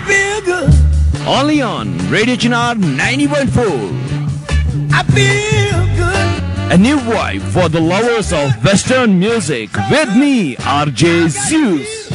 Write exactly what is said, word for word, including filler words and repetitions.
feel good. Only on Radio Chinar ninety point four. I feel good. A new vibe for the lovers of Western music with me, R J Zeus.